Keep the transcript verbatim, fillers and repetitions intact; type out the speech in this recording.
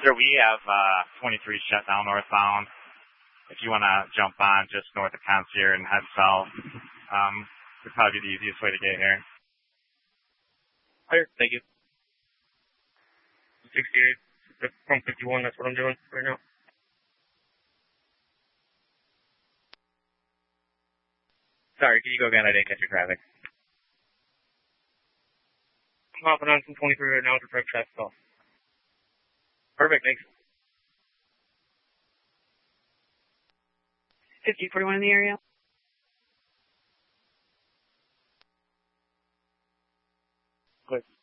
Sir, we have uh, twenty-three shut down northbound. If you want to jump on just north of Concierge and head south, um, would probably be the easiest way to get here. Clear, thank you. sixty-eight, from fifty-one, that's what I'm doing right now. Sorry, can you go again? I didn't catch your traffic. I'm hopping on from twenty-three right now to direct traffic off. Perfect, thanks. fifty forty-one in the area. Clear.